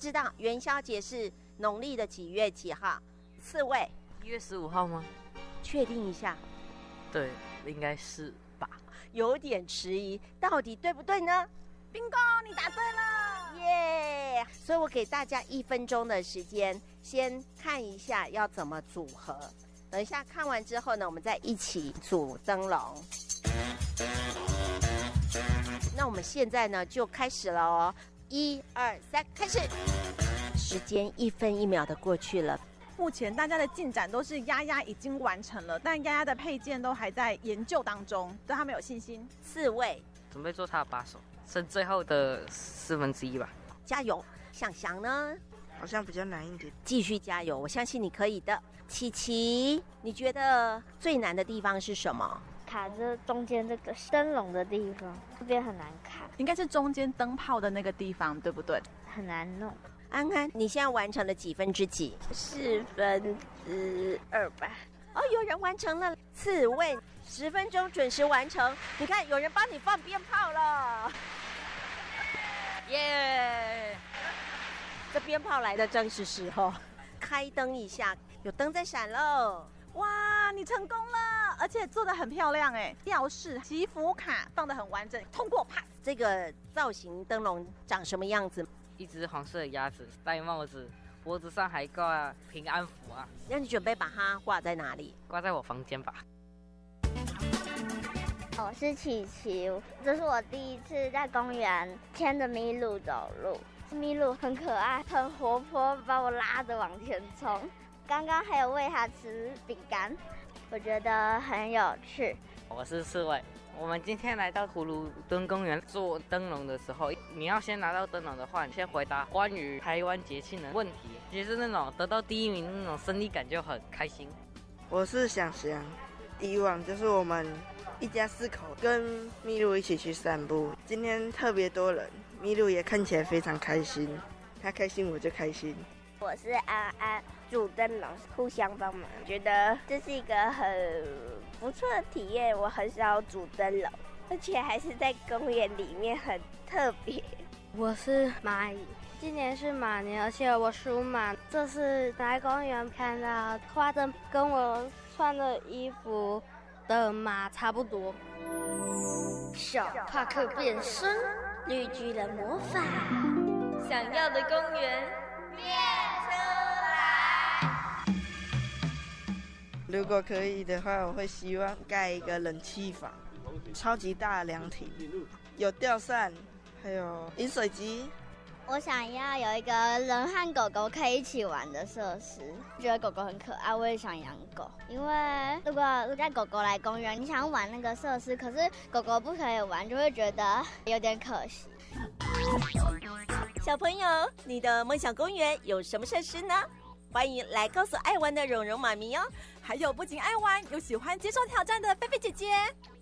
知道元宵节是农历的几月几号？刺猬 1月15号吗？ 确定一下。 对，应该是吧。 有点迟疑，到底对不对呢？Bingo， 你答对了，耶！所以我给大家1分钟的时间，先看一下要怎么组合。等一下看完之后呢，我们再一起组灯笼。那我们现在呢就开始了哦，1、2、3，开始。时间1分1秒的过去了。 目前大家的进展都是丫丫已经完成了，但丫丫的配件都还在研究当中，对他们有信心。 刺猬准备做他的把手，剩最后的1/4吧。 加油！想翔呢？ 好像比较难一点。 继续加油，我相信你可以的。琪琪，你觉得最难的地方是什么？ 卡着中间这个灯笼的地方，这边很难卡， 应该是中间灯泡的那个地方，对不对？ 很难弄。 安安，你现在完成了几分之几 2/4吧。 哦，有人完成了。刺猬10分钟准时完成。你看，有人帮你放鞭炮了，耶！这鞭炮来的正是时候，开灯一下，有灯在闪喽。 哇，你成功了，而且做得很漂亮哎！吊饰、祈福卡放得很完整，通过 pass。 这个造型灯笼长什么样子？ 一只黄色的鸭子，戴帽子，脖子上还挂平安符啊。 那你准备把它挂在哪里？ 挂在我房间吧。 我是琪琪，这是我第一次在公园牵着麋鹿走路。麋鹿很可爱，很活泼，把我拉着往前冲。刚刚还有喂它吃饼干，我觉得很有趣。 我是刺猬。我们今天来到葫芦墩公园做灯笼的时候，你要先拿到灯笼的话，你先回答关于台湾节庆的问题。其实那种得到第1名那种胜利感就很开心。 我是想翔，以往就是我们一家4口跟麋鹿一起去散步，今天特别多人，麋鹿也看起来非常开心，他开心我就开心。 我是安安，组灯笼互相帮忙，觉得这是一个很不错的体验。我很少组灯笼，而且还是在公园里面，很特别。 我是蚂蚁，今年是马年，而且我属马。这次来公园看到花灯，跟我穿的衣服的马差不多。 小帕克变身，绿巨人魔法，想要的公园变出来。 如果可以的话，我会希望盖一个冷气房，超级大的凉亭，有吊扇，还有饮水机。 我想要有一个人和狗狗可以一起玩的设施，觉得狗狗很可爱，我也想养狗。因为如果带狗狗来公园，你想玩那个设施，可是狗狗不可以玩，就会觉得有点可惜。 小朋友，你的梦想公园有什么设施呢？欢迎来告诉爱玩的蓉蓉妈咪哦。 还有不仅爱玩，又喜欢接受挑战的菲菲姐姐。